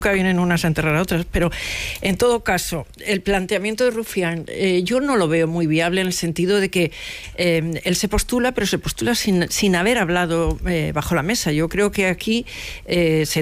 vienen unas a enterrar a otras, pero en todo caso, el planteamiento de Rufián yo no lo veo muy viable en el sentido de que él se postula, pero se postula sin haber hablado bajo la mesa. Yo creo que aquí se